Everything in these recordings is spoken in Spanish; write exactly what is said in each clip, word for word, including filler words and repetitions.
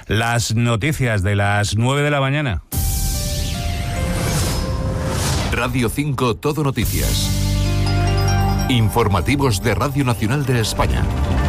Las noticias de las nueve de la mañana. Radio cinco Todo Noticias. Informativos de Radio Nacional de España.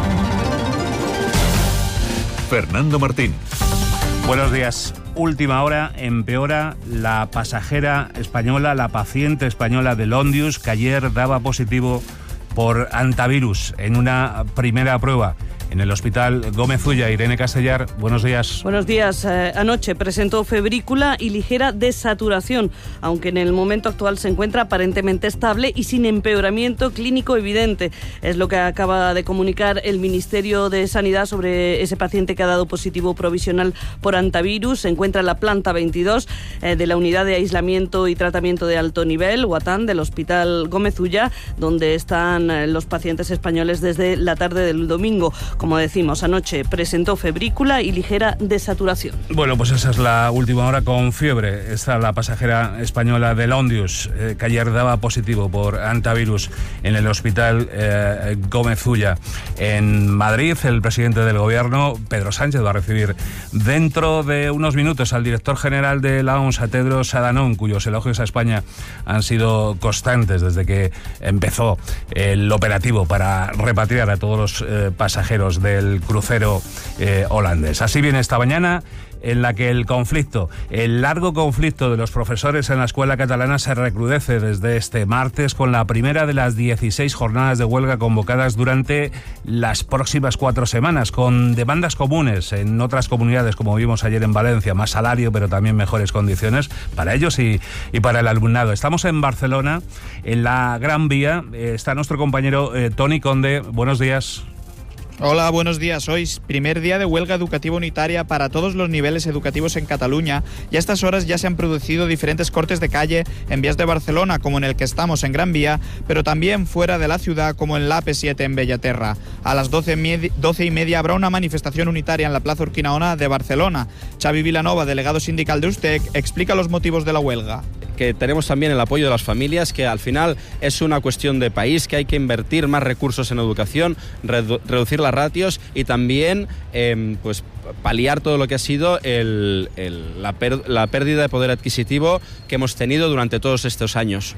Fernando Martín. Buenos días. Última hora, empeora la pasajera española, la paciente española de Londius, que ayer daba positivo por antivirus en una primera prueba en el Hospital Gómez Ulla. Irene Castellar, buenos días. Buenos días. Eh, anoche presentó febrícula y ligera desaturación, aunque en el momento actual se encuentra aparentemente estable y sin empeoramiento clínico evidente. Es lo que acaba de comunicar el Ministerio de Sanidad sobre ese paciente que ha dado positivo provisional por antivirus. Se encuentra en la planta veintidós eh, de la Unidad de Aislamiento y Tratamiento de Alto Nivel, UATAN, del Hospital Gómez Ulla, donde están eh, los pacientes españoles desde la tarde del domingo. Como decimos, anoche presentó febrícula y ligera desaturación. Bueno, pues esa es la última hora con fiebre. Está la pasajera española de Londius, eh, que ayer daba positivo por antivirus en el Hospital eh, Gómez Ulla. En Madrid, el presidente del Gobierno, Pedro Sánchez, va a recibir dentro de unos minutos al director general de la O M S, a Tedros Adhanom, cuyos elogios a España han sido constantes desde que empezó el operativo para repatriar a todos los eh, pasajeros del crucero eh, holandés. Así viene esta mañana, en la que el conflicto, el largo conflicto de los profesores en la escuela catalana se recrudece desde este martes con la primera de las dieciséis jornadas de huelga convocadas durante las próximas cuatro semanas, con demandas comunes en otras comunidades, como vimos ayer en Valencia: más salario, pero también mejores condiciones para ellos y, y para el alumnado. Estamos en Barcelona, en la Gran Vía. Eh, está nuestro compañero eh, Toni Conde. Buenos días. Hola, buenos días. Hoy es primer día de huelga educativa unitaria para todos los niveles educativos en Cataluña, y a estas horas ya se han producido diferentes cortes de calle en vías de Barcelona, como en el que estamos en Gran Vía, pero también fuera de la ciudad, como en la A P siete en Bellaterra. A las doce y media habrá una manifestación unitaria en la Plaza Urquinaona de Barcelona. Xavi Vilanova, delegado sindical de USTEC, explica los motivos de la huelga. Que tenemos también el apoyo de las familias, que al final es una cuestión de país, que hay que invertir más recursos en educación, redu- reducir las ratios y también eh, pues paliar todo lo que ha sido el, el, la, per- la pérdida de poder adquisitivo que hemos tenido durante todos estos años.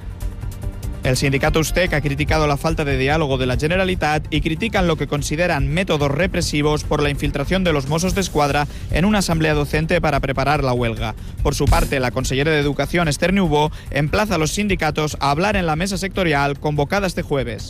El sindicato USTEC ha criticado la falta de diálogo de la Generalitat y critican lo que consideran métodos represivos por la infiltración de los Mossos d'Esquadra en una asamblea docente para preparar la huelga. Por su parte, la consellera de Educación, Esther Niubó, emplaza a los sindicatos a hablar en la mesa sectorial convocada este jueves.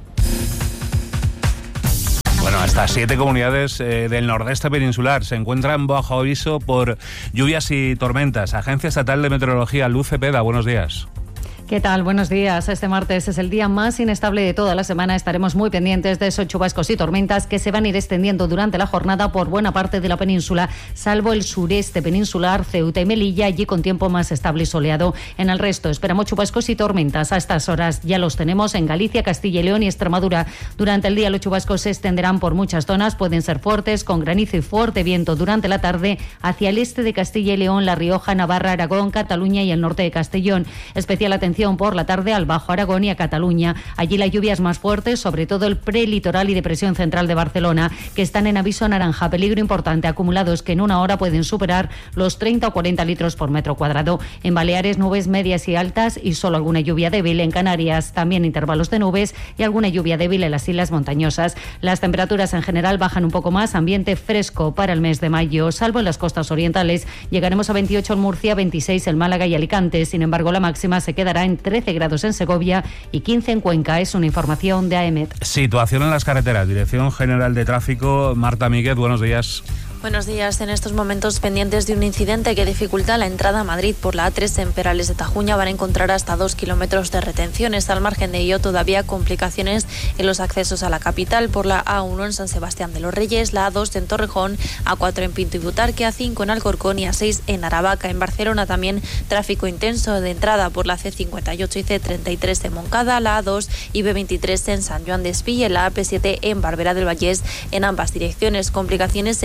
Bueno, hasta siete comunidades eh, del nordeste peninsular se encuentran bajo aviso por lluvias y tormentas. Agencia Estatal de Meteorología, Luz Cepeda, buenos días. ¿Qué tal? Buenos días. Este martes es el día más inestable de toda la semana. Estaremos muy pendientes de esos chubascos y tormentas que se van a ir extendiendo durante la jornada por buena parte de la península, salvo el sureste peninsular, Ceuta y Melilla, allí con tiempo más estable y soleado. En el resto esperamos chubascos y tormentas. A estas horas ya los tenemos en Galicia, Castilla y León y Extremadura. Durante el día los chubascos se extenderán por muchas zonas, pueden ser fuertes, con granizo y fuerte viento durante la tarde hacia el este de Castilla y León, La Rioja, Navarra, Aragón, Cataluña y el norte de Castellón. Especial atención por la tarde al Bajo Aragón y a Cataluña. Allí la lluvia es más fuerte, sobre todo el prelitoral y depresión central de Barcelona, que están en aviso naranja, peligro importante, acumulados que en una hora pueden superar los treinta o cuarenta litros por metro cuadrado. En Baleares, nubes medias y altas y solo alguna lluvia débil. En Canarias, también intervalos de nubes y alguna lluvia débil en las islas montañosas. Las temperaturas en general bajan un poco más, ambiente fresco para el mes de mayo, salvo en las costas orientales. Llegaremos a veintiocho en Murcia, veintiséis en Málaga y Alicante. Sin embargo, la máxima se quedará en trece grados en Segovia y quince en Cuenca. Es una información de A E M E T. Situación en las carreteras. Dirección General de Tráfico, Marta Míguez, buenos días. Buenos días. En estos momentos pendientes de un incidente que dificulta la entrada a Madrid por la A tres en Perales de Tajuña, van a encontrar hasta dos kilómetros de retenciones. Al margen de ello, todavía complicaciones en los accesos a la capital por la A uno en San Sebastián de los Reyes, la A dos en Torrejón, A cuatro en Pinto y Butarque, A cinco en Alcorcón y A seis en Aravaca. En Barcelona también tráfico intenso de entrada por la C cincuenta y ocho y C treinta y tres en Moncada, la A dos y B veintitrés en San Joan de Espí y la A P siete en Barberá del Vallés en ambas direcciones. Complicaciones en Álava, en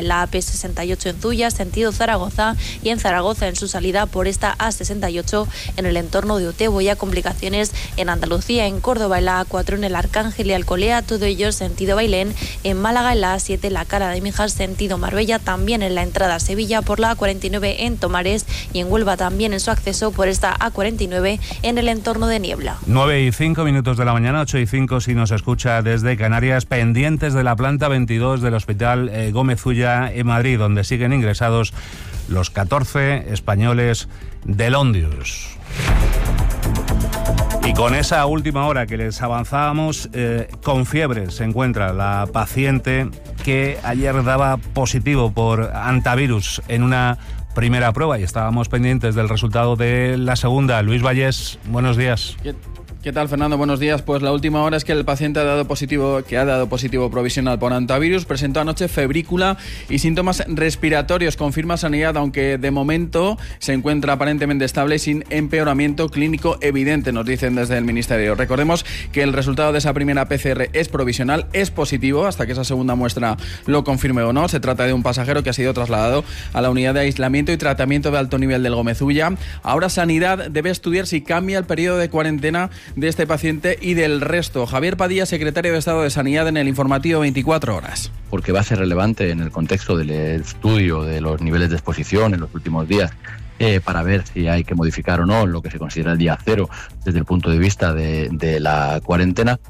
la A P sesenta y ocho en Zuya, sentido Zaragoza, y en Zaragoza en su salida por esta A sesenta y ocho en el entorno de Utebo. Ya complicaciones en Andalucía, en Córdoba en la A cuatro en el Arcángel y Alcolea, todo ello sentido Bailén. En Málaga en la A siete la Cara de Mijas, sentido Marbella, también en la entrada a Sevilla por la A cuarenta y nueve en Tomares, y en Huelva también en su acceso por esta A cuarenta y nueve en el entorno de Niebla. nueve y cinco minutos de la mañana, ocho y cinco si nos escucha desde Canarias, pendientes de la planta veintidós del Hospital eh, Gómez Ulla en Madrid, donde siguen ingresados los catorce españoles del Ondius. Y con esa última hora que les avanzábamos, eh, con fiebre se encuentra la paciente que ayer daba positivo por hantavirus en una primera prueba, y estábamos pendientes del resultado de la segunda. Luis Vallés, buenos días. ¿Qué, qué tal, Fernando? Buenos días. Pues la última hora es que el paciente ha dado positivo, que ha dado positivo provisional por hantavirus, presentó anoche febrícula y síntomas respiratorios. Confirma Sanidad, aunque de momento se encuentra aparentemente estable y sin empeoramiento clínico evidente, nos dicen desde el Ministerio. Recordemos que el resultado de esa primera P C R es provisional, es positivo, hasta que esa segunda muestra lo confirme o no. Se trata de un pasajero que ha sido trasladado a la unidad de aislamiento y tratamiento de alto nivel del Gómez Ulla. Ahora Sanidad debe estudiar si cambia el periodo de cuarentena de este paciente y del resto. Javier Padilla, secretario de Estado de Sanidad, en el informativo veinticuatro horas. Porque va a ser relevante en el contexto del estudio de los niveles de exposición en los últimos días, eh, para ver si hay que modificar o no lo que se considera el día cero desde el punto de vista de, de la cuarentena.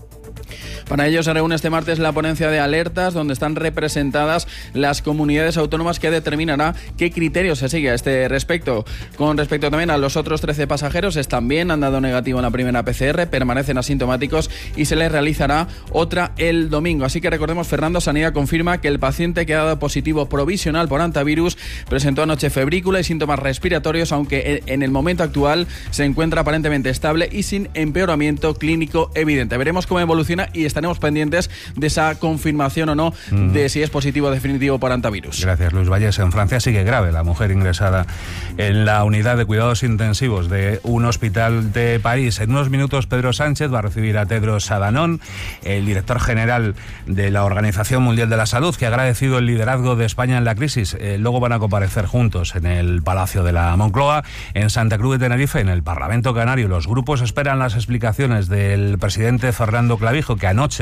Para ello se reúne este martes la ponencia de alertas, donde están representadas las comunidades autónomas, que determinará qué criterios se sigue a este respecto. Con respecto también a los otros trece pasajeros, están bien, han dado negativo en la primera P C R, permanecen asintomáticos y se les realizará otra el domingo. Así que recordemos, Fernando, Sanidad confirma que el paciente que ha dado positivo provisional por hantavirus presentó anoche febrícula y síntomas respiratorios, aunque en el momento actual se encuentra aparentemente estable y sin empeoramiento clínico evidente. Veremos cómo evoluciona y estaremos pendientes de esa confirmación o no uh-huh. de si es positivo definitivo por hantavirus. Gracias, Luis Vallés. En Francia sigue grave la mujer ingresada en la unidad de cuidados intensivos de un hospital de París. En unos minutos Pedro Sánchez va a recibir a Tedros Adhanom, el director general de la Organización Mundial de la Salud, que ha agradecido el liderazgo de España en la crisis. Eh, luego van a comparecer juntos en el Palacio de la Moncloa, en Santa Cruz de Tenerife, en el Parlamento Canario. Los grupos esperan las explicaciones del presidente Fernando Clavijo, que anoche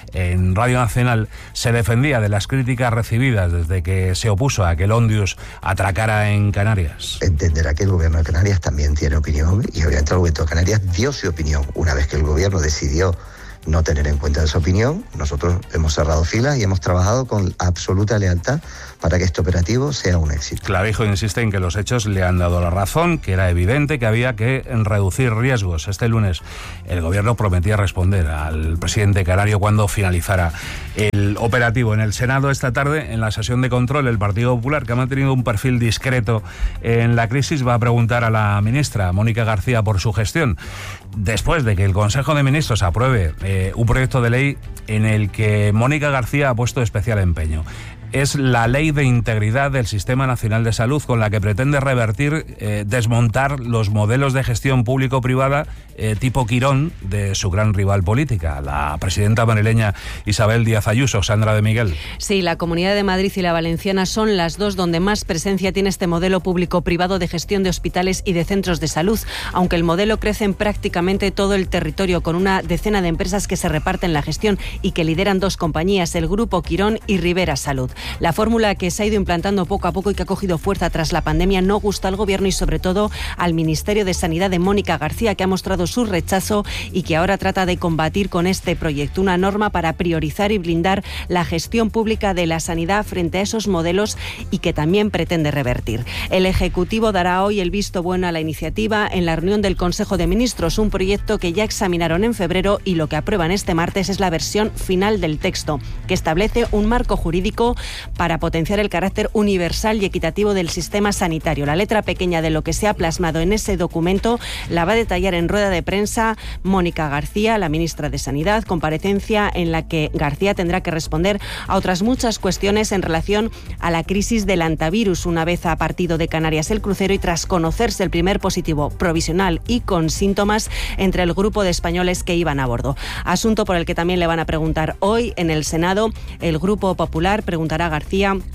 en Radio Nacional se defendía de las críticas recibidas desde que se opuso a que el Ondius atracara en Canarias. Entenderá que el gobierno de Canarias también tiene opinión, y obviamente el gobierno de Canarias dio su opinión. Una vez que el gobierno decidió no tener en cuenta esa opinión, nosotros hemos cerrado filas y hemos trabajado con absoluta lealtad para que este operativo sea un éxito. Clavijo insiste en que los hechos le han dado la razón, que era evidente que había que reducir riesgos. Este lunes el gobierno prometía responder al presidente canario cuando finalizara el operativo. En el Senado esta tarde, en la sesión de control, el Partido Popular, que ha mantenido un perfil discreto en la crisis, va a preguntar a la ministra Mónica García por su gestión, después de que el Consejo de Ministros apruebe eh, un proyecto de ley en el que Mónica García ha puesto especial empeño. Es la Ley de Integridad del Sistema Nacional de Salud, con la que pretende revertir, eh, desmontar los modelos de gestión público-privada eh, tipo Quirón de su gran rival política, la presidenta madrileña Isabel Díaz Ayuso. Sandra de Miguel. Sí, la Comunidad de Madrid y la Valenciana son las dos donde más presencia tiene este modelo público-privado de gestión de hospitales y de centros de salud, aunque el modelo crece en prácticamente todo el territorio, con una decena de empresas que se reparten la gestión y que lideran dos compañías, el Grupo Quirón y Rivera Salud. La fórmula que se ha ido implantando poco a poco y que ha cogido fuerza tras la pandemia no gusta al Gobierno y sobre todo al Ministerio de Sanidad de Mónica García, que ha mostrado su rechazo y que ahora trata de combatir con este proyecto una norma para priorizar y blindar la gestión pública de la sanidad frente a esos modelos y que también pretende revertir. El Ejecutivo dará hoy el visto bueno a la iniciativa en la reunión del Consejo de Ministros, un proyecto que ya examinaron en febrero y lo que aprueban este martes es la versión final del texto, que establece un marco jurídico para potenciar el carácter universal y equitativo del sistema sanitario. La letra pequeña de lo que se ha plasmado en ese documento la va a detallar en rueda de prensa Mónica García, la ministra de Sanidad, comparecencia en la que García tendrá que responder a otras muchas cuestiones en relación a la crisis del hantavirus, una vez ha partido de Canarias el crucero y tras conocerse el primer positivo provisional y con síntomas entre el grupo de españoles que iban a bordo. Asunto por el que también le van a preguntar hoy en el Senado. El Grupo Popular preguntará a García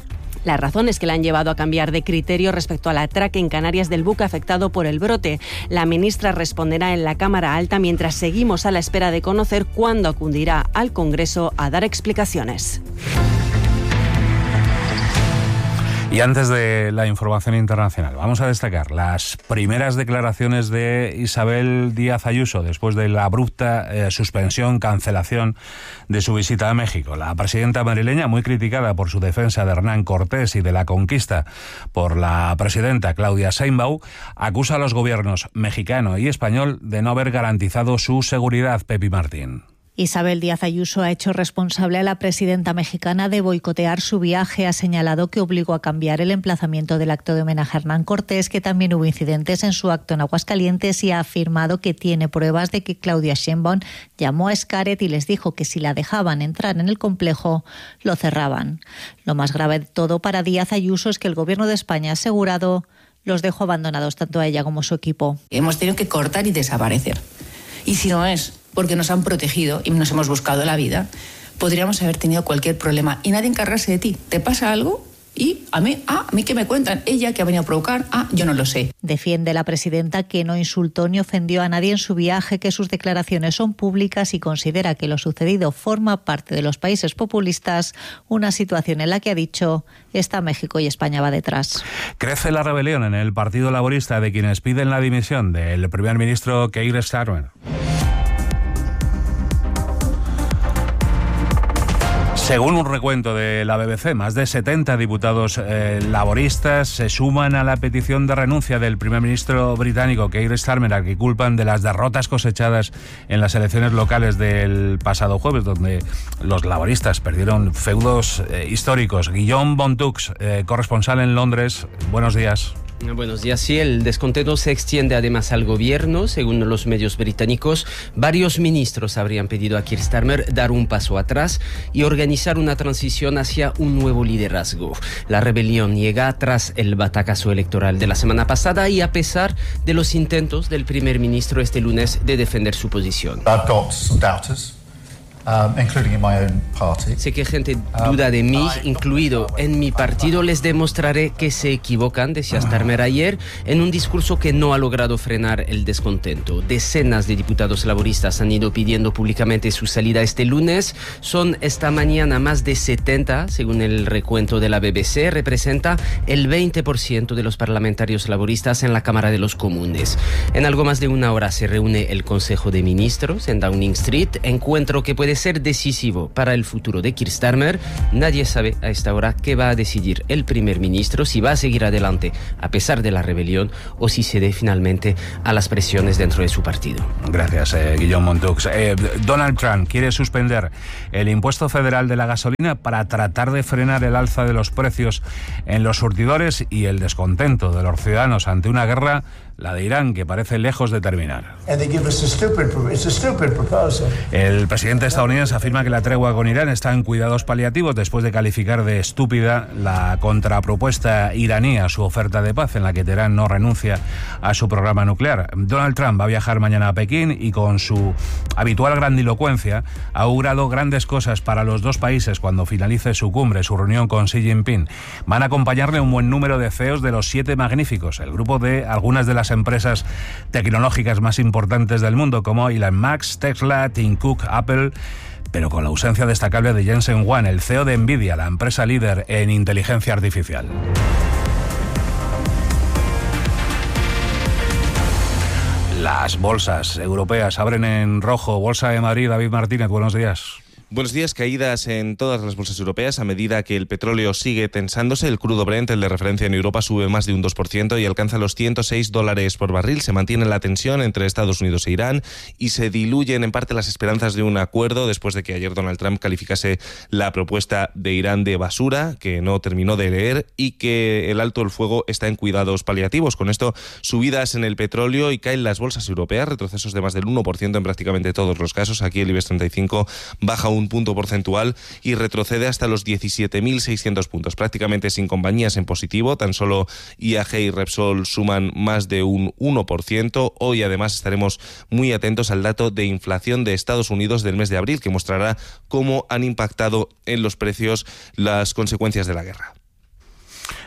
las razones que le han llevado a cambiar de criterio respecto al atraque en Canarias del buque afectado por el brote. La ministra responderá en la Cámara Alta mientras seguimos a la espera de conocer cuándo acudirá al Congreso a dar explicaciones. Y antes de la información internacional, vamos a destacar las primeras declaraciones de Isabel Díaz Ayuso después de la abrupta eh, suspensión, cancelación de su visita a México. La presidenta madrileña, muy criticada por su defensa de Hernán Cortés y de la conquista por la presidenta Claudia Sheinbaum, acusa a los gobiernos mexicano y español de no haber garantizado su seguridad. Pepi Martín. Isabel Díaz Ayuso ha hecho responsable a la presidenta mexicana de boicotear su viaje. Ha señalado que obligó a cambiar el emplazamiento del acto de homenaje a Hernán Cortés, que también hubo incidentes en su acto en Aguascalientes, y ha afirmado que tiene pruebas de que Claudia Sheinbaum llamó a Xcaret y les dijo que si la dejaban entrar en el complejo, lo cerraban. Lo más grave de todo para Díaz Ayuso es que el Gobierno de España ha asegurado los dejó abandonados tanto a ella como a su equipo. Hemos tenido que cortar y desaparecer. Y si no es porque nos han protegido y nos hemos buscado la vida, podríamos haber tenido cualquier problema y nadie encargarse de ti. ¿Te pasa algo? Y a mí, ah, a mí que me cuentan, ella que ha venido a provocar, ah, yo no lo sé. Defiende la presidenta que no insultó ni ofendió a nadie en su viaje, que sus declaraciones son públicas y considera que lo sucedido forma parte de los países populistas, una situación en la que ha dicho está México y España va detrás. Crece la rebelión en el Partido Laborista de quienes piden la dimisión del primer ministro Keir Starmer. Según un recuento de la B B C, más de setenta diputados eh, laboristas se suman a la petición de renuncia del primer ministro británico Keir Starmer, al que culpan de las derrotas cosechadas en las elecciones locales del pasado jueves, donde los laboristas perdieron feudos eh, históricos. Guillaume Montux, eh, corresponsal en Londres, buenos días. Buenos días. Sí, el descontento se extiende además al gobierno. Según los medios británicos, varios ministros habrían pedido a Keir Starmer dar un paso atrás y organizar una transición hacia un nuevo liderazgo. La rebelión llega tras el batacazo electoral de la semana pasada y a pesar de los intentos del primer ministro este lunes de defender su posición. I've got some doubters. Um, including in my own party. Sé que gente duda de mí, incluido en mi partido. Les demostraré que se equivocan, decía Starmer ayer, en un discurso que no ha logrado frenar el descontento. Decenas de diputados laboristas han ido pidiendo públicamente su salida este lunes. Son esta mañana más de setenta, según el recuento de la B B C. Representa el veinte por ciento de los parlamentarios laboristas en la Cámara de los Comunes. En algo más de una hora se reúne el Consejo de Ministros en Downing Street, encuentro que puede ser decisivo para el futuro de Keir Starmer. Nadie sabe a esta hora qué va a decidir el primer ministro, si va a seguir adelante a pesar de la rebelión o si cede finalmente a las presiones dentro de su partido. Gracias, eh, Guillaume Montux. Eh, Donald Trump quiere suspender el impuesto federal de la gasolina para tratar de frenar el alza de los precios en los surtidores y el descontento de los ciudadanos ante una guerra, la de Irán, que parece lejos de terminar. El presidente estadounidense afirma que la tregua con Irán está en cuidados paliativos después de calificar de estúpida la contrapropuesta iraní a su oferta de paz, en la que Teherán no renuncia a su programa nuclear. Donald Trump va a viajar mañana a Pekín y con su habitual grandilocuencia ha augurado grandes cosas para los dos países cuando finalice su cumbre, su reunión con Xi Jinping. Van a acompañarle un buen número de C E Os de los siete magníficos, el grupo de algunas de las empresas tecnológicas más importantes del mundo, como Elon Musk, Tesla, Tim Cook, Apple, pero con la ausencia destacable de Jensen Huang, el C E O de Nvidia, la empresa líder en inteligencia artificial. Las bolsas europeas abren en rojo. Bolsa de Madrid, David Martínez, buenos días. Buenos días. Caídas en todas las bolsas europeas a medida que el petróleo sigue tensándose. El crudo Brent, el de referencia en Europa, sube más de un dos por ciento y alcanza los ciento seis dólares por barril. Se mantiene la tensión entre Estados Unidos e Irán y se diluyen en parte las esperanzas de un acuerdo después de que ayer Donald Trump calificase la propuesta de Irán de basura, que no terminó de leer, y que el alto el fuego está en cuidados paliativos. Con esto, subidas en el petróleo y caen las bolsas europeas, retrocesos de más del uno por ciento en prácticamente todos los casos. Aquí el IBEX treinta y cinco baja un punto porcentual y retrocede hasta los diecisiete mil seiscientos puntos, prácticamente sin compañías en positivo. Tan solo I A G y Repsol suman más de un uno por ciento. Hoy además estaremos muy atentos al dato de inflación de Estados Unidos del mes de abril, que mostrará cómo han impactado en los precios las consecuencias de la guerra.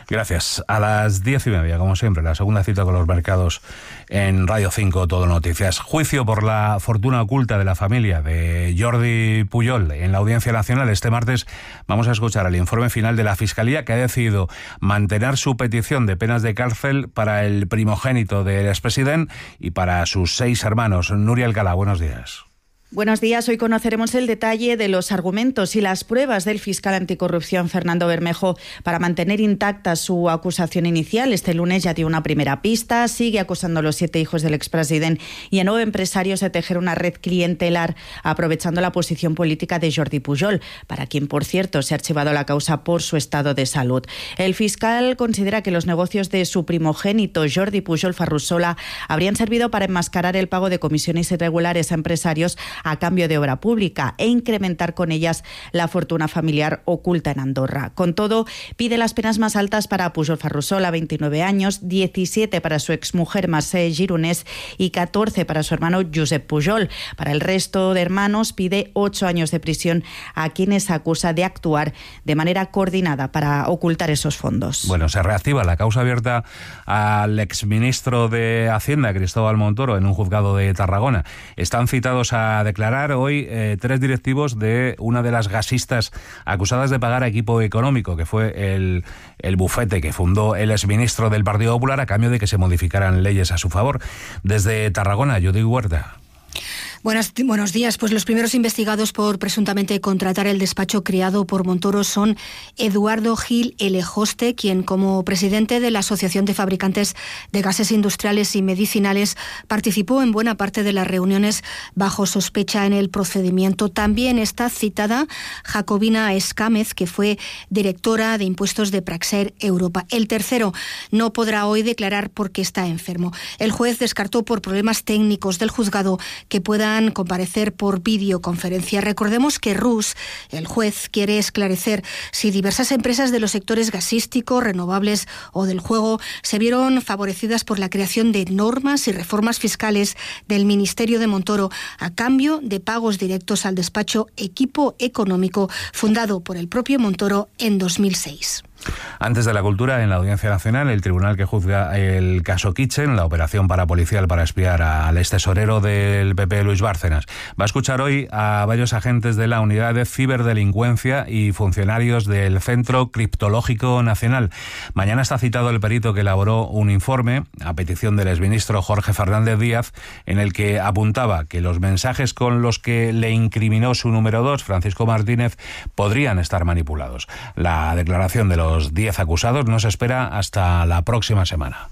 Gracias. A las diez y media, como siempre, la segunda cita con los mercados en Radio cinco Todo Noticias. Juicio por la fortuna oculta de la familia de Jordi Pujol en la Audiencia Nacional. Este martes vamos a escuchar el informe final de la Fiscalía, que ha decidido mantener su petición de penas de cárcel para el primogénito del expresidente y para sus seis hermanos. Nuria Alcalá, buenos días. Buenos días. Hoy conoceremos el detalle de los argumentos y las pruebas del fiscal anticorrupción Fernando Bermejo para mantener intacta su acusación inicial. Este lunes ya dio una primera pista, sigue acusando a los siete hijos del expresidente y a nueve empresarios de tejer una red clientelar aprovechando la posición política de Jordi Pujol, para quien, por cierto, se ha archivado la causa por su estado de salud. El fiscal considera que los negocios de su primogénito Jordi Pujol Ferrusola habrían servido para enmascarar el pago de comisiones irregulares a empresarios a cambio de obra pública e incrementar con ellas la fortuna familiar oculta en Andorra. Con todo, pide las penas más altas para Pujol Ferrusola, veintinueve años, diecisiete para su exmujer Mercè Gironès y catorce para su hermano Josep Pujol. Para el resto de hermanos pide ocho años de prisión a quienes acusa de actuar de manera coordinada para ocultar esos fondos. Bueno, se reactiva la causa abierta al exministro de Hacienda, Cristóbal Montoro, en un juzgado de Tarragona. Están citados a declarar hoy eh, tres directivos de una de las gasistas acusadas de pagar a Equipo Económico, que fue el, el bufete que fundó el exministro del Partido Popular a cambio de que se modificaran leyes a su favor. Desde Tarragona, Judith Huerta. Buenas, buenos días. Pues los primeros investigados por presuntamente contratar el despacho creado por Montoro son Eduardo Gil Elejoste, quien como presidente de la Asociación de Fabricantes de Gases Industriales y Medicinales participó en buena parte de las reuniones bajo sospecha en el procedimiento. También está citada Jacobina Escámez, que fue directora de impuestos de Praxair Europa. El tercero no podrá hoy declarar porque está enfermo. El juez descartó por problemas técnicos del juzgado que pueda comparecer por videoconferencia. Recordemos que Rus, el juez, quiere esclarecer si diversas empresas de los sectores gasístico, renovables o del juego se vieron favorecidas por la creación de normas y reformas fiscales del Ministerio de Montoro a cambio de pagos directos al despacho Equipo Económico, fundado por el propio Montoro en dos mil seis. Antes de la cultura, en la Audiencia Nacional, el tribunal que juzga el caso Kitchen, la operación parapolicial para espiar al extesorero del P P, Luis Bárcenas, va a escuchar hoy a varios agentes de la Unidad de Ciberdelincuencia y funcionarios del Centro Criptológico Nacional. Mañana está citado el perito que elaboró un informe, a petición del exministro Jorge Fernández Díaz, en el que apuntaba que los mensajes con los que le incriminó su número dos, Francisco Martínez, podrían estar manipulados. La declaración de los Los diez acusados no se espera hasta la próxima semana.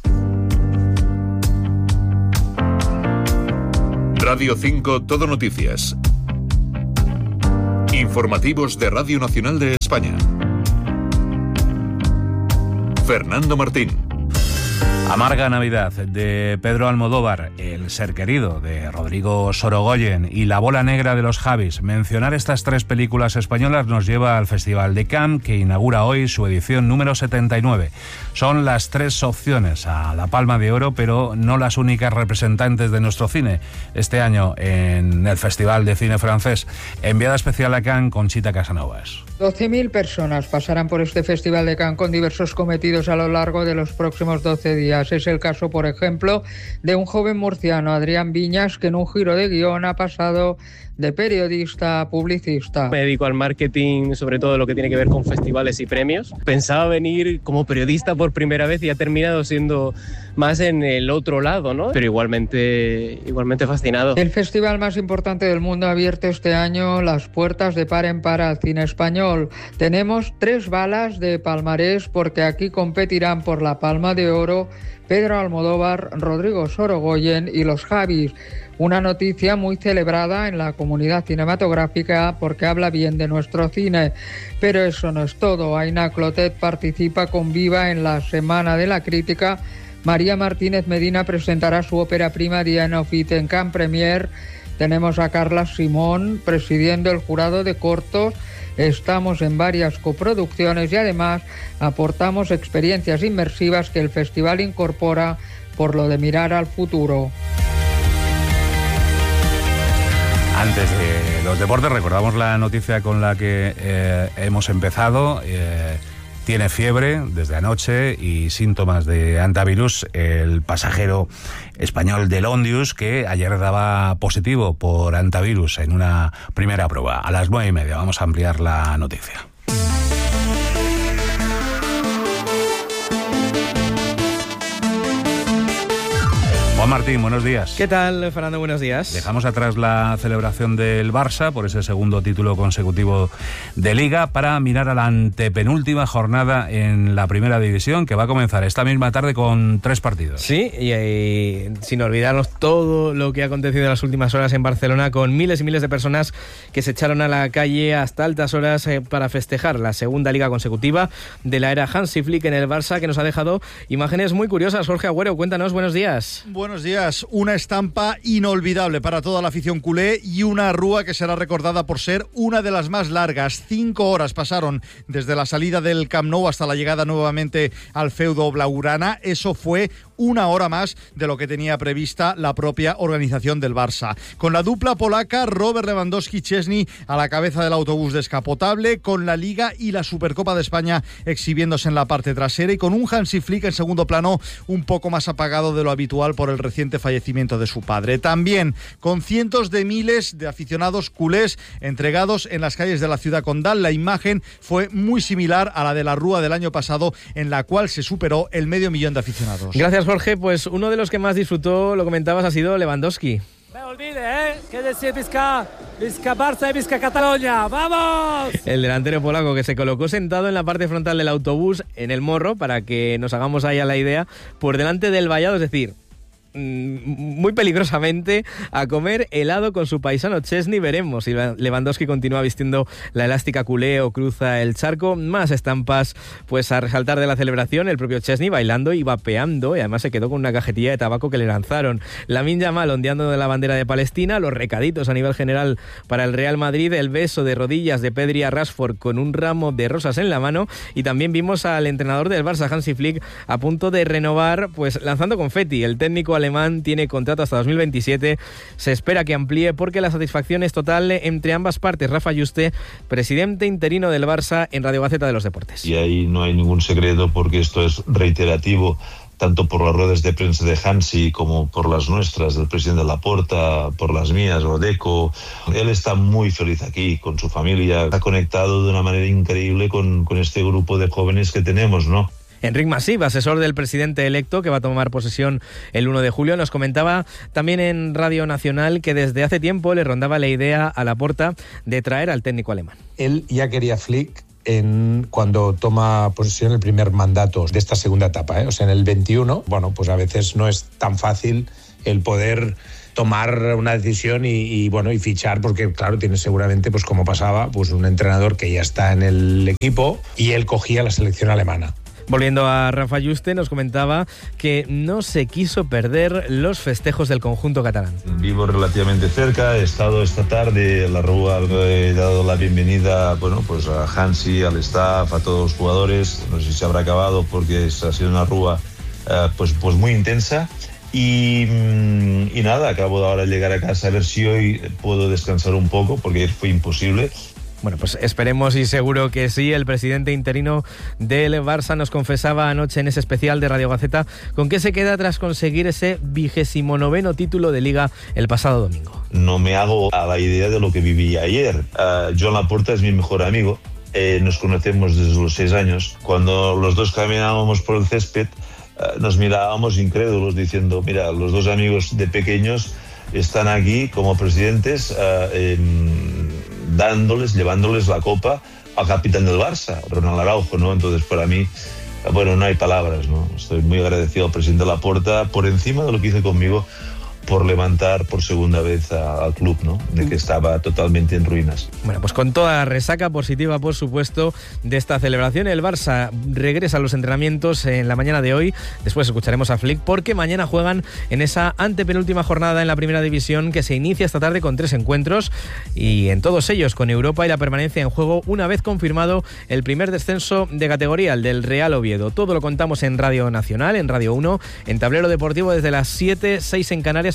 Radio cinco Todo Noticias. Informativos de Radio Nacional de España. Fernando Martín. Amarga Navidad, de Pedro Almodóvar, El ser querido, de Rodrigo Sorogoyen, y La bola negra, de los Javis. Mencionar estas tres películas españolas nos lleva al Festival de Cannes, que inaugura hoy su edición número setenta y nueve. Son las tres opciones a la Palma de Oro, pero no las únicas representantes de nuestro cine este año en el Festival de Cine Francés. Enviada especial a Cannes, Conchita Casanovas. doce mil personas pasarán por este Festival de Cannes con diversos cometidos a lo largo de los próximos doce días. Es el caso, por ejemplo, de un joven murciano, Adrián Viñas, que en un giro de guión ha pasado de periodista a publicista. Me dedico al marketing, sobre todo lo que tiene que ver con festivales y premios. Pensaba venir como periodista por primera vez y ha terminado siendo más en el otro lado, ¿no? Pero igualmente, igualmente fascinado. El festival más importante del mundo ha abierto este año las puertas de par en par al cine español. Tenemos tres balas de palmarés porque aquí competirán por la Palma de Oro Pedro Almodóvar, Rodrigo Sorogoyen y los Javis. Una noticia muy celebrada en la comunidad cinematográfica porque habla bien de nuestro cine. Pero eso no es todo. Aina Clotet participa con Viva en la Semana de la Crítica. María Martínez Medina presentará su ópera prima The End of It en Cannes Premier. Tenemos a Carla Simón presidiendo el jurado de cortos. Estamos en varias coproducciones y además aportamos experiencias inmersivas que el festival incorpora por lo de mirar al futuro. Antes de los deportes, recordamos la noticia con la que eh, hemos empezado. Eh, Tiene fiebre desde anoche y síntomas de hantavirus el pasajero español del Ondius, que ayer daba positivo por hantavirus en una primera prueba. A las nueve y media vamos a ampliar la noticia. Juan Martín, buenos días. ¿Qué tal, Fernando? Buenos días. Dejamos atrás la celebración del Barça por ese segundo título consecutivo de Liga para mirar a la antepenúltima jornada en la Primera División, que va a comenzar esta misma tarde con tres partidos. Sí, y, y sin olvidarnos todo lo que ha acontecido en las últimas horas en Barcelona, con miles y miles de personas que se echaron a la calle hasta altas horas eh, para festejar la segunda Liga consecutiva de la era Hansi Flick en el Barça, que nos ha dejado imágenes muy curiosas. Jorge Agüero, cuéntanos, buenos días. Buenos días. Una estampa inolvidable para toda la afición culé y una rúa que será recordada por ser una de las más largas. Cinco horas pasaron desde la salida del Camp Nou hasta la llegada nuevamente al feudo blaugrana. Eso fue una hora más de lo que tenía prevista la propia organización del Barça. Con la dupla polaca Robert Lewandowski y Szczesny a la cabeza del autobús descapotable, con la Liga y la Supercopa de España exhibiéndose en la parte trasera y con un Hansi Flick en segundo plano un poco más apagado de lo habitual por el reciente fallecimiento de su padre. También con cientos de miles de aficionados culés entregados en las calles de la ciudad condal. La imagen fue muy similar a la de la Rúa del año pasado, en la cual se superó el medio millón de aficionados. Gracias, Jorge. Pues uno de los que más disfrutó, lo comentabas, ha sido Lewandowski. Me olvide, ¿eh? ¿Qué decir Vizca, Vizca Barça y Vizca Cataluña? ¡Vamos! El delantero polaco, que se colocó sentado en la parte frontal del autobús, en el morro, para que nos hagamos ahí a la idea, por delante del vallado, es decir, muy peligrosamente, a comer helado con su paisano Szczesny. Veremos si Lewandowski continúa vistiendo la elástica culé o cruza el charco. Más estampas pues a resaltar de la celebración, el propio Szczesny bailando y vapeando, y además se quedó con una cajetilla de tabaco que le lanzaron. Lamine Yamal ondeando de la bandera de Palestina, los recaditos a nivel general para el Real Madrid, el beso de rodillas de Pedri a Rashford con un ramo de rosas en la mano, y también vimos al entrenador del Barça, Hansi Flick, a punto de renovar, pues lanzando confeti. El técnico alemán tiene contrato hasta dos mil veintisiete, se espera que amplíe porque la satisfacción es total entre ambas partes. Rafa Yuste, presidente interino del Barça, en Radio Gaceta de los Deportes. Y ahí no hay ningún secreto, porque esto es reiterativo, tanto por las ruedas de prensa de Hansi como por las nuestras, del presidente Laporta, por las mías, o Deco. Él está muy feliz aquí, con su familia, está conectado de una manera increíble con, con este grupo de jóvenes que tenemos, ¿no? Enric Masip, asesor del presidente electo, que va a tomar posesión el uno de julio, nos comentaba también en Radio Nacional que desde hace tiempo le rondaba la idea a Laporta de traer al técnico alemán. Él ya quería Flick en, cuando toma posesión el primer mandato de esta segunda etapa, ¿eh? O sea, en el veintiuno, bueno, pues a veces no es tan fácil el poder tomar una decisión y, y bueno y fichar, porque claro, tiene seguramente, pues como pasaba, pues un entrenador que ya está en el equipo y él cogía la selección alemana. Volviendo a Rafa Yuste, nos comentaba que no se quiso perder los festejos del conjunto catalán. Vivo relativamente cerca, he estado esta tarde en la Rúa, he dado la bienvenida, bueno, pues a Hansi, al staff, a todos los jugadores. No sé si se habrá acabado porque ha sido una Rúa eh, pues, pues muy intensa. Y, y nada, acabo de ahora de llegar a casa a ver si hoy puedo descansar un poco, porque ayer fue imposible. Bueno, pues esperemos y seguro que sí. El presidente interino del Barça nos confesaba anoche en ese especial de Radio Gaceta con qué se queda tras conseguir ese vigésimo noveno título de Liga el pasado domingo. No me hago a la idea de lo que viví ayer. Uh, Joan Laporta es mi mejor amigo. Eh, nos conocemos desde los seis años. Cuando los dos caminábamos por el césped, uh, nos mirábamos incrédulos diciendo, mira, los dos amigos de pequeños están aquí como presidentes uh, en... dándoles, llevándoles la copa al capitán del Barça, Ronald Araujo, ¿no? Entonces, para mí, bueno, no hay palabras, ¿no? Estoy muy agradecido al presidente Laporta por encima de lo que hizo conmigo, por levantar por segunda vez a, al club, ¿no? De que estaba totalmente en ruinas. Bueno, pues con toda la resaca positiva, por supuesto, de esta celebración, el Barça regresa a los entrenamientos en la mañana de hoy. Después escucharemos a Flick, porque mañana juegan en esa antepenúltima jornada en la Primera División, que se inicia esta tarde con tres encuentros, y en todos ellos con Europa y la permanencia en juego, una vez confirmado el primer descenso de categoría, el del Real Oviedo. Todo lo contamos en Radio Nacional, en Radio uno, en Tablero Deportivo desde las siete, seis en Canarias.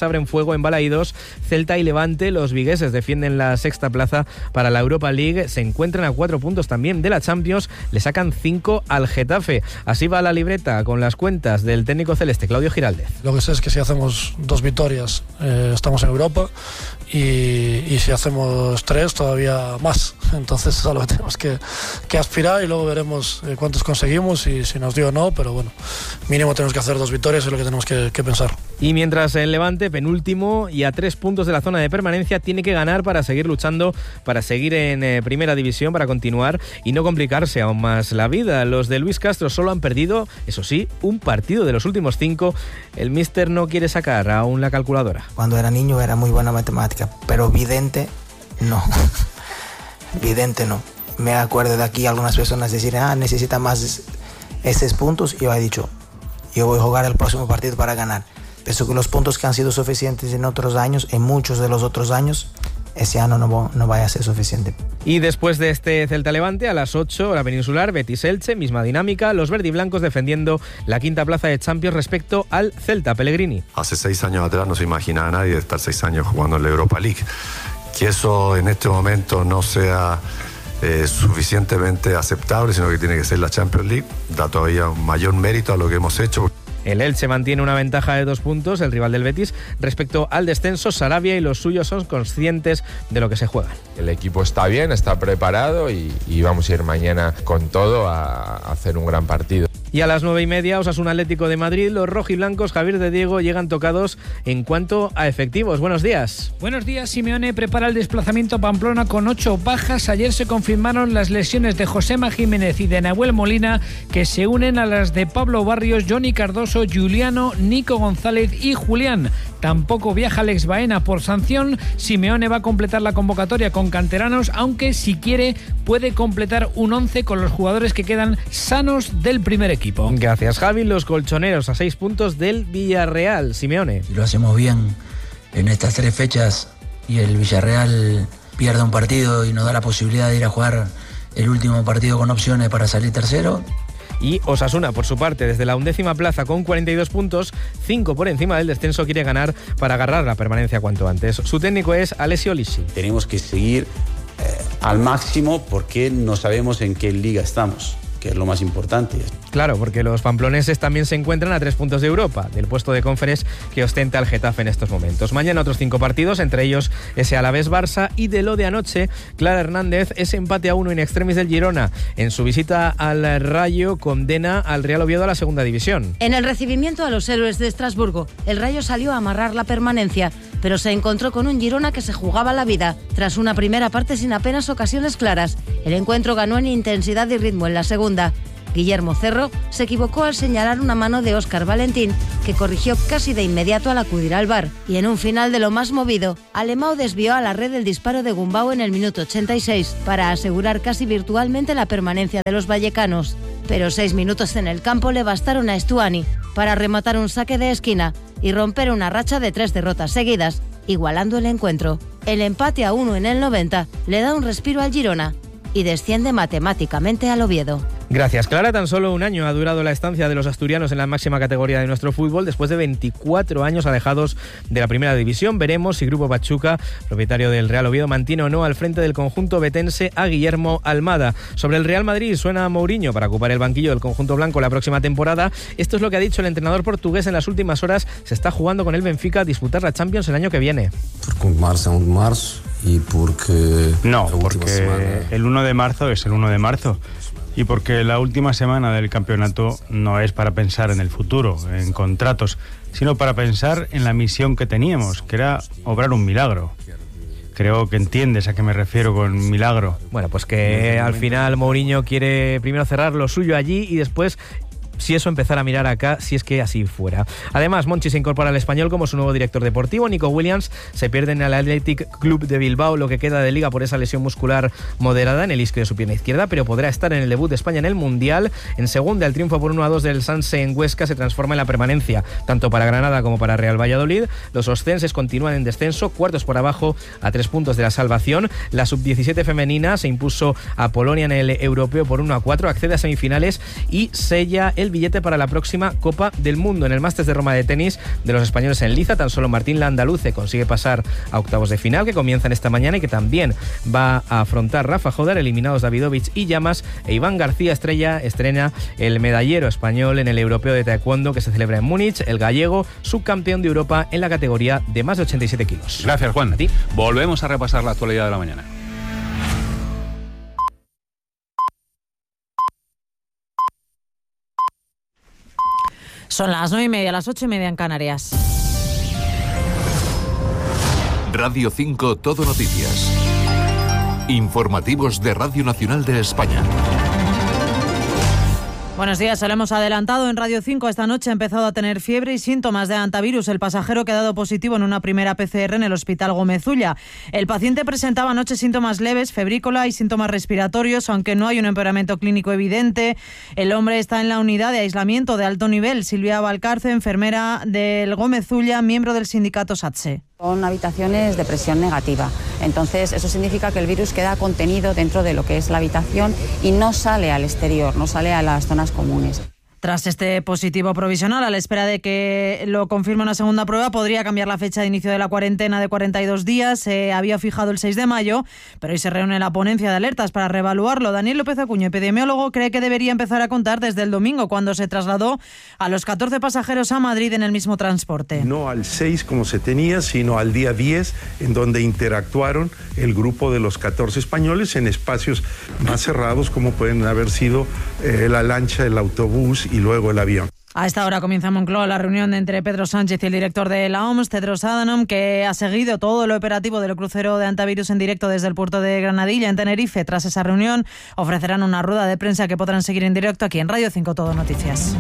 abren fuego en Balaídos. Celta y Levante, los vigueses defienden la sexta plaza para la Europa League. Se encuentran a cuatro puntos también de la Champions. Le sacan cinco al Getafe. Así va la libreta con las cuentas del técnico celeste, Claudio Giraldez. Lo que sé es que si hacemos dos victorias eh, estamos en Europa y, y si hacemos tres todavía más. Entonces es a lo que tenemos que, que aspirar y luego veremos eh, cuántos conseguimos y si nos dio o no, pero bueno, mínimo tenemos que hacer dos victorias, es lo que tenemos que, que pensar. Y mientras el Levante, penúltimo y a tres puntos de la zona de permanencia, tiene que ganar para seguir luchando, para seguir en eh, primera división, para continuar y no complicarse aún más la vida. Los de Luis Castro solo han perdido, eso sí, un partido de los últimos cinco. El míster no quiere sacar aún la calculadora. Cuando era niño era muy buena matemática, pero vidente no. Vidente no. Me acuerdo de aquí algunas personas decir, ah, necesita más esos puntos, y yo he dicho, yo voy a jugar el próximo partido para ganar. Pienso que los puntos que han sido suficientes en otros años, en muchos de los otros años, ese año no, no vaya a ser suficiente. Y después de este Celta Levante, a las ocho, la Peninsular, Betis Elche, misma dinámica, los verdiblancos defendiendo la quinta plaza de Champions respecto al Celta Pellegrini. Hace seis años atrás no se imaginaba a nadie estar seis años jugando en la Europa League. Que eso en este momento no sea eh, suficientemente aceptable, sino que tiene que ser la Champions League, da todavía un mayor mérito a lo que hemos hecho. El Elche mantiene una ventaja de dos puntos, el rival del Betis, respecto al descenso. Sarabia y los suyos son conscientes de lo que se juegan. El equipo está bien, está preparado y, y vamos a ir mañana con todo a, a hacer un gran partido. Y a las nueve y media, Osasuna Atlético de Madrid, los rojiblancos Javier de Diego llegan tocados en cuanto a efectivos. Buenos días. Buenos días. Simeone prepara el desplazamiento a Pamplona con ocho bajas. Ayer se confirmaron las lesiones de Josema Jiménez y de Nahuel Molina, que se unen a las de Pablo Barrios, Johnny Cardoso, Juliano, Nico González y Julián. Tampoco viaja Alex Baena por sanción. Simeone va a completar la convocatoria con canteranos, aunque si quiere puede completar un once con los jugadores que quedan sanos del primer equipo. Gracias, Javi. Los colchoneros a seis puntos del Villarreal. Simeone. Si lo hacemos bien en estas tres fechas y el Villarreal pierde un partido y nos da la posibilidad de ir a jugar el último partido con opciones para salir tercero. Y Osasuna, por su parte, desde la undécima plaza con cuarenta y dos puntos, cinco por encima del descenso, quiere ganar para agarrar la permanencia cuanto antes. Su técnico es Alessio Lisci. Tenemos que seguir eh, al máximo porque no sabemos en qué liga estamos, que es lo más importante. Claro, porque los pamploneses también se encuentran a tres puntos de Europa, del puesto de Conference que ostenta el Getafe en estos momentos. Mañana otros cinco partidos, entre ellos ese Alavés-Barça, y de lo de anoche, Clara Hernández, ese empate a uno in extremis del Girona en su visita al Rayo condena al Real Oviedo a la segunda división. En el recibimiento a los héroes de Estrasburgo, el Rayo salió a amarrar la permanencia, pero se encontró con un Girona que se jugaba la vida. Tras una primera parte sin apenas ocasiones claras, el encuentro ganó en intensidad y ritmo en la segunda. Guillermo Cerro se equivocó al señalar una mano de Óscar Valentín, que corrigió casi de inmediato al acudir al V A R. Y en un final de lo más movido, Alemão desvió a la red el disparo de Gumbau en el minuto ochenta y seis para asegurar casi virtualmente la permanencia de los vallecanos. Pero seis minutos en el campo le bastaron a Stuani para rematar un saque de esquina y romper una racha de tres derrotas seguidas, igualando el encuentro. El empate a uno en el noventa le da un respiro al Girona y desciende matemáticamente al Oviedo. Gracias, Clara. Tan solo un año ha durado la estancia de los asturianos en la máxima categoría de nuestro fútbol, después de veinticuatro años alejados de la primera división. Veremos si Grupo Pachuca, propietario del Real Oviedo, mantiene o no al frente del conjunto betense a Guillermo Almada. Sobre el Real Madrid, suena Mourinho para ocupar el banquillo del conjunto blanco la próxima temporada. Esto es lo que ha dicho el entrenador portugués en las últimas horas. Se está jugando con el Benfica a disputar la Champions el año que viene. Porque un marzo es un marzo y porque... No, porque semana... el uno de marzo es el uno de marzo. Y porque la última semana del campeonato no es para pensar en el futuro, en contratos, sino para pensar en la misión que teníamos, que era obrar un milagro. Creo que entiendes a qué me refiero con milagro. Bueno, pues que al final Mourinho quiere primero cerrar lo suyo allí y después, si eso, empezar a mirar acá, si es que así fuera. Además, Monchi se incorpora al Español como su nuevo director deportivo. Nico Williams se pierde en el Athletic Club de Bilbao lo que queda de liga por esa lesión muscular moderada en el isquio de su pierna izquierda, pero podrá estar en el debut de España en el Mundial. En segunda, el triunfo por uno a dos del Sanse en Huesca se transforma en la permanencia, tanto para Granada como para Real Valladolid. Los oscenses continúan en descenso, cuartos por abajo, a tres puntos de la salvación. La sub diecisiete femenina se impuso a Polonia en el europeo por uno a cuatro, accede a semifinales y sella el el billete para la próxima Copa del Mundo. En el Masters de Roma de tenis de los españoles en liza, tan solo Martín Landaluce consigue pasar a octavos de final, que comienzan esta mañana y que también va a afrontar Rafa Jodar, eliminados Davidovich y Llamas, e Iván García Estrella estrena el medallero español en el Europeo de Taekwondo que se celebra en Múnich, el gallego subcampeón de Europa en la categoría de más de ochenta y siete kilos. Gracias, Juan. A ti. Volvemos a repasar la actualidad de la mañana. Son las nueve y media, las ocho y media en Canarias. Radio cinco Todo Noticias. Informativos de Radio Nacional de España. Buenos días, se lo hemos adelantado en Radio cinco. Esta noche ha empezado a tener fiebre y síntomas de hantavirus el pasajero que ha dado positivo en una primera P C R en el Hospital Gómez Ulla. El paciente presentaba anoche síntomas leves, febrícola y síntomas respiratorios, aunque no hay un empeoramiento clínico evidente. El hombre está en la unidad de aislamiento de alto nivel. Silvia Valcarce, enfermera del Gómez Ulla, miembro del sindicato SATSE. Son habitaciones de presión negativa, entonces eso significa que el virus queda contenido dentro de lo que es la habitación y no sale al exterior, no sale a las zonas comunes. Tras este positivo provisional, a la espera de que lo confirme una segunda prueba, podría cambiar la fecha de inicio de la cuarentena de cuarenta y dos días. Se había fijado el seis de mayo, pero hoy se reúne la ponencia de alertas para reevaluarlo. Daniel López Acuña, epidemiólogo, cree que debería empezar a contar desde el domingo, cuando se trasladó a los catorce pasajeros a Madrid en el mismo transporte. No al seis como se tenía, sino al día diez, en donde interactuaron el grupo de los catorce españoles en espacios más cerrados, como pueden haber sido eh, la lancha, el autobús y luego el avión. A esta hora comienza en Moncloa la reunión entre Pedro Sánchez y el director de la O M S, Tedros Adhanom, que ha seguido todo lo operativo del crucero de Hantavirus en directo desde el puerto de Granadilla, en Tenerife. Tras esa reunión, ofrecerán una rueda de prensa que podrán seguir en directo aquí en Radio cinco Todo Noticias.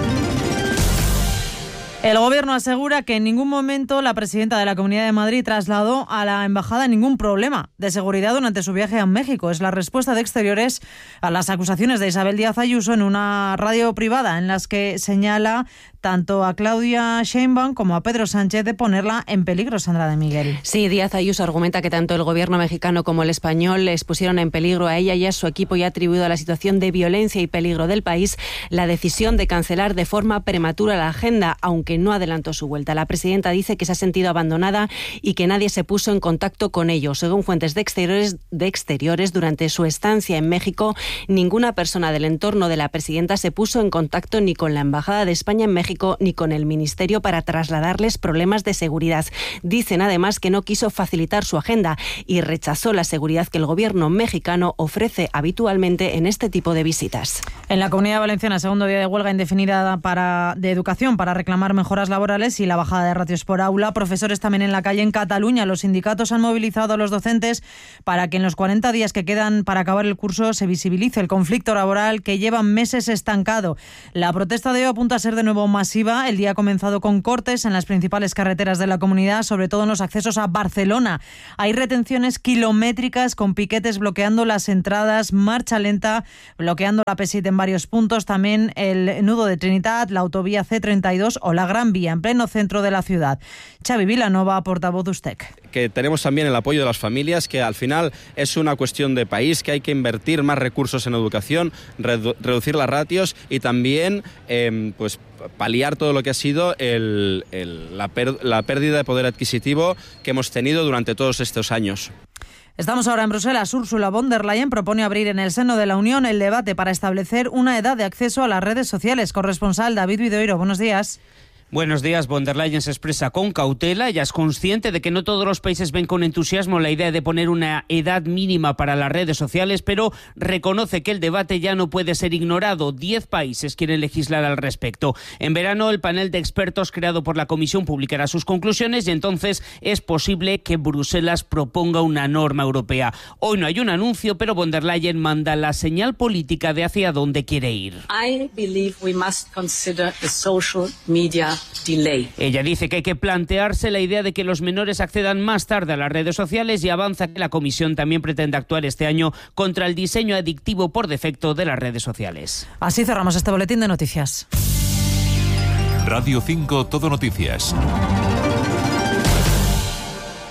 El Gobierno asegura que en ningún momento la presidenta de la Comunidad de Madrid trasladó a la embajada ningún problema de seguridad durante su viaje a México. Es la respuesta de Exteriores a las acusaciones de Isabel Díaz Ayuso en una radio privada, en las que señala tanto a Claudia Sheinbaum como a Pedro Sánchez de ponerla en peligro. Sandra de Miguel. Sí, Díaz Ayuso argumenta que tanto el Gobierno mexicano como el español les pusieron en peligro a ella y a su equipo, y ha atribuido a la situación de violencia y peligro del país la decisión de cancelar de forma prematura la agenda, aunque no adelantó su vuelta. La presidenta dice que se ha sentido abandonada y que nadie se puso en contacto con ellos. Según fuentes de exteriores, de exteriores, durante su estancia en México, ninguna persona del entorno de la presidenta se puso en contacto ni con la Embajada de España en México ni con el Ministerio para trasladarles problemas de seguridad. Dicen además que no quiso facilitar su agenda y rechazó la seguridad que el Gobierno mexicano ofrece habitualmente en este tipo de visitas. En la Comunidad Valenciana, segundo día de huelga indefinida para, de educación para reclamar mejoras laborales y la bajada de ratios por aula. Profesores también en la calle en Cataluña. Los sindicatos han movilizado a los docentes para que en los cuarenta días que quedan para acabar el curso se visibilice el conflicto laboral que lleva meses estancado. La protesta de hoy apunta a ser de nuevo masiva. El día ha comenzado con cortes en las principales carreteras de la comunidad, sobre todo en los accesos a Barcelona. Hay retenciones kilométricas con piquetes bloqueando las entradas, marcha lenta bloqueando la P siete en varios puntos, también el nudo de Trinitat, la autovía C treinta y dos o la Gran Vía en pleno centro de la ciudad. Xavi Vilanova, portavoz de Ustec. Que tenemos también el apoyo de las familias, que al final es una cuestión de país, que hay que invertir más recursos en educación, redu- reducir las ratios y también eh, pues paliar todo lo que ha sido el, el, la, per, la pérdida de poder adquisitivo que hemos tenido durante todos estos años. Estamos ahora en Bruselas. Ursula von der Leyen propone abrir en el seno de la Unión el debate para establecer una edad de acceso a las redes sociales. Corresponsal David Vidoiro, buenos días. Buenos días. Von der Leyen se expresa con cautela. Ella es consciente de que no todos los países ven con entusiasmo la idea de poner una edad mínima para las redes sociales, pero reconoce que el debate ya no puede ser ignorado. Diez países quieren legislar al respecto. En verano, el panel de expertos creado por la Comisión publicará sus conclusiones y entonces es posible que Bruselas proponga una norma europea. Hoy no hay un anuncio, pero von der Leyen manda la señal política de hacia dónde quiere ir. I believe we must consider the social media delay. Ella dice que hay que plantearse la idea de que los menores accedan más tarde a las redes sociales y avanza que la Comisión también pretende actuar este año contra el diseño adictivo por defecto de las redes sociales. Así cerramos este boletín de noticias. Radio cinco Todo Noticias.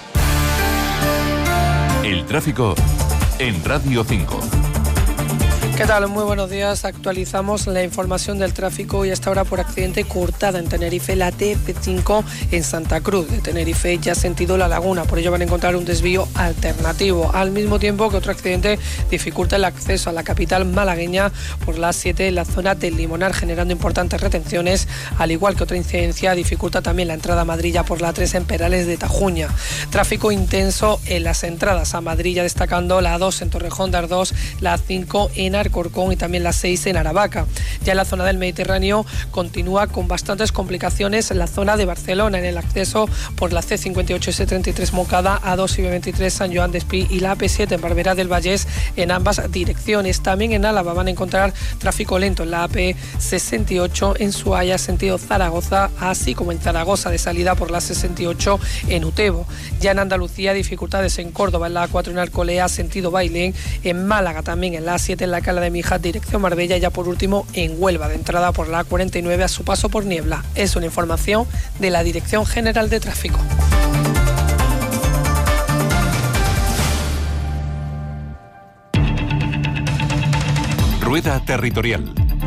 El tráfico en Radio cinco. ¿Qué tal? Muy buenos días. Actualizamos la información del tráfico y hasta ahora por accidente cortada en Tenerife la T F cinco en Santa Cruz de Tenerife, ya sentido La Laguna. Por ello van a encontrar un desvío alternativo. Al mismo tiempo que otro accidente dificulta el acceso a la capital malagueña por la A siete en la zona del Limonar, generando importantes retenciones, al igual que otra incidencia dificulta también la entrada a Madrid por la A tres en Perales de Tajuña. Tráfico intenso en las entradas a Madrid, destacando la A dos en Torrejón de Ardoz, la A cinco en Alcorcón y también la seis en Aravaca. Ya en la zona del Mediterráneo continúa con bastantes complicaciones en la zona de Barcelona, en el acceso por la C cincuenta y ocho S treinta y tres Moncada, A dos y B veintitrés San Joan d'Espí y la A P siete en Barberá del Vallés en ambas direcciones. También en Álava van a encontrar tráfico lento en la A P sesenta y ocho en Suaya, sentido Zaragoza, así como en Zaragoza de salida por la sesenta y ocho en Utebo. Ya en Andalucía, dificultades en Córdoba, en la A cuatro en Alcolea, sentido Bailén, en Málaga también en la A siete en la Cala de Mijas, dirección Marbella, y ya por último en Huelva, de entrada por la A cuarenta y nueve a su paso por Niebla. Es una información de la Dirección General de Tráfico. Rueda Territorial.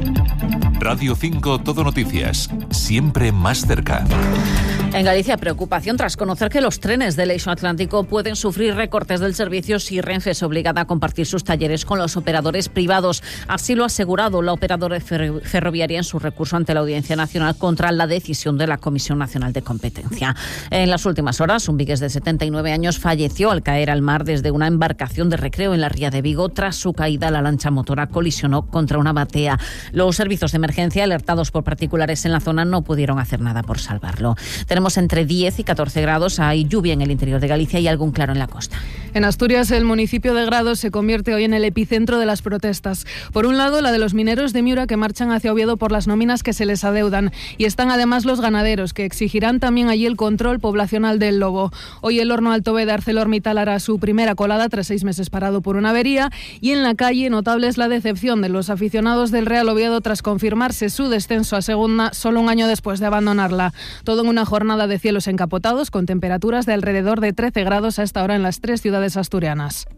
Radio cinco Todo Noticias, siempre más cerca. En Galicia, preocupación tras conocer que los trenes del Eixo Atlántico pueden sufrir recortes del servicio si Renfe es obligada a compartir sus talleres con los operadores privados. Así lo ha asegurado la operadora ferroviaria en su recurso ante la Audiencia Nacional contra la decisión de la Comisión Nacional de Competencia. En las últimas horas, un vigués de setenta y nueve años falleció al caer al mar desde una embarcación de recreo en la ría de Vigo. Tras su caída, la lancha motora colisionó contra una batea. Los servicios de emergencia, alertados por particulares en la zona, no pudieron hacer nada por salvarlo. Tenemos entre diez y catorce grados, hay lluvia en el interior de Galicia y algún claro en la costa. En Asturias, el municipio de Grados se convierte hoy en el epicentro de las protestas. Por un lado, la de los mineros de Miura que marchan hacia Oviedo por las nóminas que se les adeudan. Y están además los ganaderos, que exigirán también allí el control poblacional del lobo. Hoy el horno Alto B de ArcelorMittal hará su primera colada tras seis meses parado por una avería. Y en la calle, notable es la decepción de los aficionados del Real Oviedo tras confirmarse su descenso a segunda solo un año después de abandonarla. Todo en una jornada de cielos encapotados con temperaturas de alrededor de trece grados a esta hora en las tres ciudades asturianas.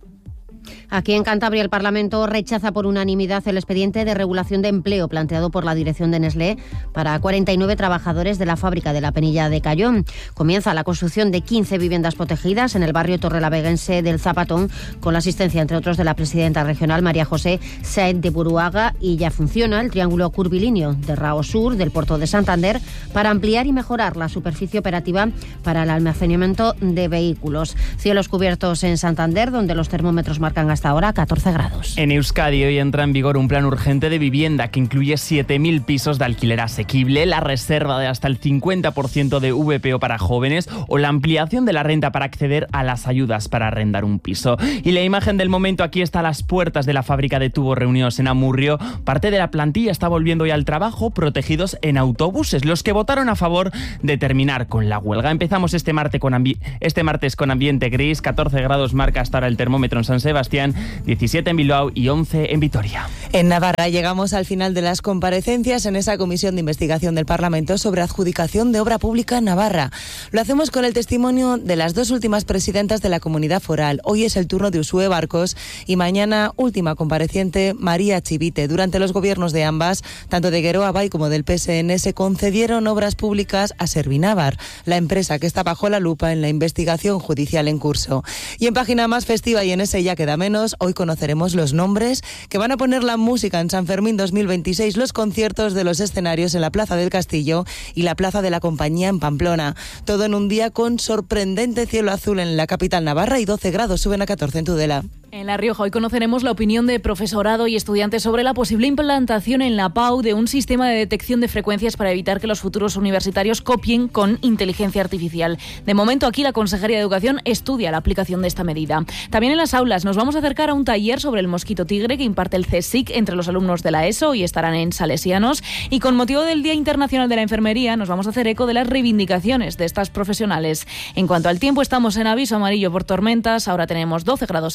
Aquí en Cantabria el Parlamento rechaza por unanimidad el expediente de regulación de empleo planteado por la dirección de Nestlé para cuarenta y nueve trabajadores de la fábrica de la Penilla de Cayón. Comienza la construcción de quince viviendas protegidas en el barrio torrelaveguense del Zapatón, con la asistencia, entre otros, de la presidenta regional María José Sáenz de Buruaga, y ya funciona el triángulo curvilíneo de Rao Sur del puerto de Santander para ampliar y mejorar la superficie operativa para el almacenamiento de vehículos. Cielos cubiertos en Santander, donde los termómetros marcan hasta ahora catorce grados. En Euskadi hoy entra en vigor un plan urgente de vivienda que incluye siete mil pisos de alquiler asequible, la reserva de hasta el cincuenta por ciento de V P O para jóvenes o la ampliación de la renta para acceder a las ayudas para arrendar un piso. Y la imagen del momento, aquí está a las puertas de la fábrica de tubos reunidos en Amurrio. Parte de la plantilla está volviendo hoy al trabajo, protegidos en autobuses, los que votaron a favor de terminar con la huelga. Empezamos este martes con, ambi- este martes con ambiente gris, catorce grados marca hasta ahora el termómetro en San Sebastián, diecisiete en Bilbao y once en Vitoria. En Navarra llegamos al final de las comparecencias en esa comisión de investigación del Parlamento sobre adjudicación de obra pública en Navarra. Lo hacemos con el testimonio de las dos últimas presidentas de la comunidad foral. Hoy es el turno de Usue Barcos y mañana última compareciente María Chivite. Durante los gobiernos de ambas, tanto de Geroa Bay como del P S N, se concedieron obras públicas a Servinavar, la empresa que está bajo la lupa en la investigación judicial en curso. Y en página más festiva y en ese ya queda menos, hoy conoceremos los nombres que van a poner la música en San Fermín dos mil veintiséis, los conciertos de los escenarios en la Plaza del Castillo y la Plaza de la Compañía en Pamplona. Todo en un día con sorprendente cielo azul en la capital navarra y doce grados, suben a catorce en Tudela. En La Rioja hoy conoceremos la opinión de profesorado y estudiantes sobre la posible implantación en la P A U de un sistema de detección de frecuencias para evitar que los futuros universitarios copien con inteligencia artificial. De momento, aquí la Consejería de Educación estudia la aplicación de esta medida. También en las aulas nos vamos a acercar a un taller sobre el mosquito tigre que imparte el CSIC entre los alumnos de la ESO y estarán en Salesianos. Y con motivo del Día Internacional de la Enfermería nos vamos a hacer eco de las reivindicaciones de estas profesionales. En cuanto al tiempo, estamos en aviso amarillo por tormentas. Ahora tenemos doce grados en Aro, trece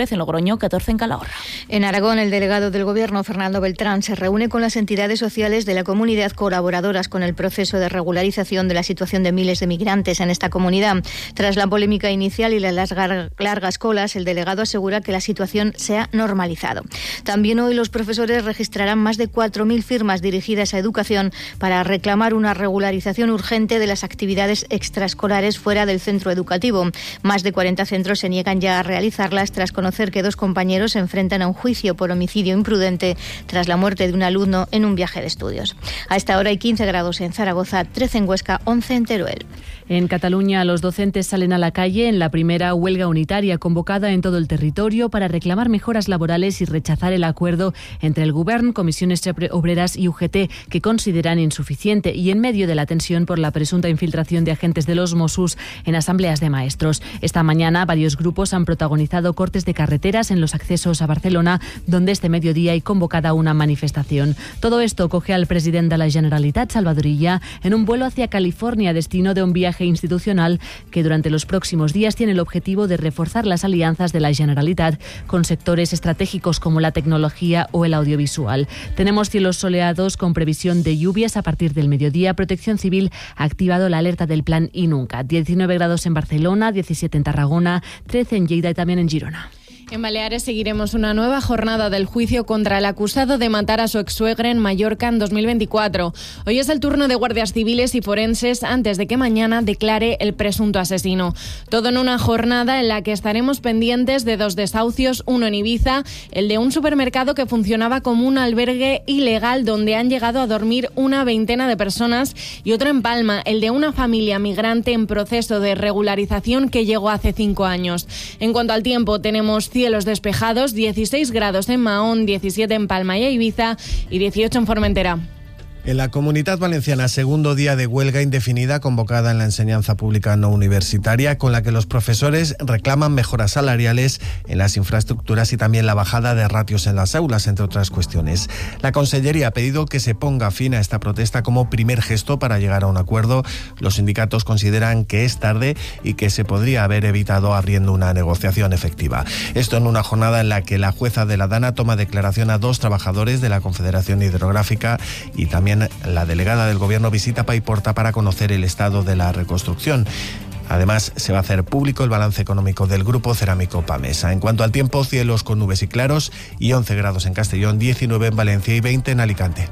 diez en Logroño, catorce en Calahorra. En Aragón, el delegado del Gobierno, Fernando Beltrán, se reúne con las entidades sociales de la comunidad colaboradoras con el proceso de regularización de la situación de miles de migrantes en esta comunidad. Tras la polémica inicial y las largas colas, el delegado asegura que la situación se ha normalizado. También hoy los profesores registrarán más de cuatro mil firmas dirigidas a educación para reclamar una regularización urgente de las actividades extraescolares fuera del centro educativo. Más de cuarenta centros se niegan ya a realizarlas tras conocer que dos compañeros se enfrentan a un juicio por homicidio imprudente tras la muerte de un alumno en un viaje de estudios. A esta hora hay quince grados en Zaragoza, trece en Huesca, once en Teruel. En Cataluña, los docentes salen a la calle en la primera huelga unitaria convocada en todo el territorio para reclamar mejoras laborales y rechazar el acuerdo entre el Govern, Comisiones Obreras y U G T, que consideran insuficiente, y en medio de la tensión por la presunta infiltración de agentes de los Mossos en asambleas de maestros. Esta mañana, varios grupos han protagonizado cortes de carreteras en los accesos a Barcelona, donde este mediodía hay convocada una manifestación. Todo esto coge al presidente de la Generalitat, Salvador Illa, en un vuelo hacia California, destino de un viaje institucional que durante los próximos días tiene el objetivo de reforzar las alianzas de la Generalitat con sectores estratégicos como la tecnología o el audiovisual. Tenemos cielos soleados con previsión de lluvias a partir del mediodía. Protección Civil ha activado la alerta del plan INUNCA. diecinueve grados en Barcelona, diecisiete en Tarragona, trece en Lleida y también en Girona. En Baleares seguiremos una nueva jornada del juicio contra el acusado de matar a su exsuegra en Mallorca en dos mil veinticuatro. Hoy es el turno de guardias civiles y forenses antes de que mañana declare el presunto asesino. Todo en una jornada en la que estaremos pendientes de dos desahucios, uno en Ibiza, el de un supermercado que funcionaba como un albergue ilegal donde han llegado a dormir una veintena de personas, y otro en Palma, el de una familia migrante en proceso de regularización que llegó hace cinco años. En cuanto al tiempo, tenemos cielos despejados, dieciséis grados en Mahón, diecisiete en Palma y Ibiza y dieciocho en Formentera. En la Comunitat Valenciana, segundo día de huelga indefinida convocada en la enseñanza pública no universitaria, con la que los profesores reclaman mejoras salariales en las infraestructuras y también la bajada de ratios en las aulas, entre otras cuestiones. La Consellería ha pedido que se ponga fin a esta protesta como primer gesto para llegar a un acuerdo. Los sindicatos consideran que es tarde y que se podría haber evitado abriendo una negociación efectiva. Esto en una jornada en la que la jueza de la Dana toma declaración a dos trabajadores de la Confederación Hidrográfica, y también la delegada del Gobierno visita Paiporta para conocer el estado de la reconstrucción. Además, se va a hacer público el balance económico del Grupo Cerámico Pamesa. En cuanto al tiempo, cielos con nubes y claros y once grados en Castellón, diecinueve en Valencia y veinte en Alicante.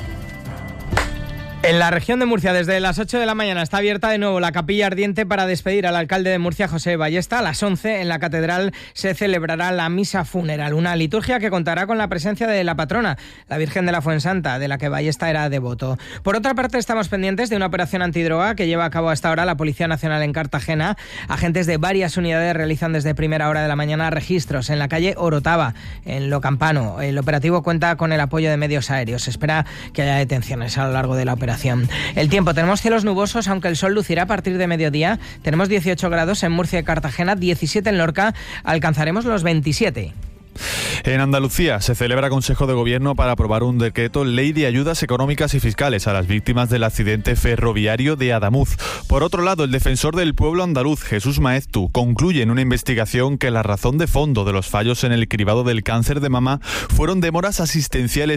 En la región de Murcia, desde las ocho de la mañana está abierta de nuevo la capilla ardiente para despedir al alcalde de Murcia, José Ballesta. A las once, en la catedral, se celebrará la misa funeral, una liturgia que contará con la presencia de la patrona, la Virgen de la Fuensanta, de la que Ballesta era devoto. Por otra parte, estamos pendientes de una operación antidroga que lleva a cabo hasta ahora la Policía Nacional en Cartagena. Agentes de varias unidades realizan desde primera hora de la mañana registros en la calle Orotava, en Lo Campano. El operativo cuenta con el apoyo de medios aéreos. Se espera que haya detenciones a lo largo de la operación. El tiempo, tenemos cielos nubosos, aunque el sol lucirá a partir de mediodía. Tenemos dieciocho grados en Murcia y Cartagena, diecisiete en Lorca, alcanzaremos los veintisiete. En Andalucía se celebra Consejo de Gobierno para aprobar un decreto ley de ayudas económicas y fiscales a las víctimas del accidente ferroviario de Adamuz. Por otro lado, el defensor del pueblo andaluz, Jesús Maeztu, concluye en una investigación que la razón de fondo de los fallos en el cribado del cáncer de mama fueron demoras asistenciales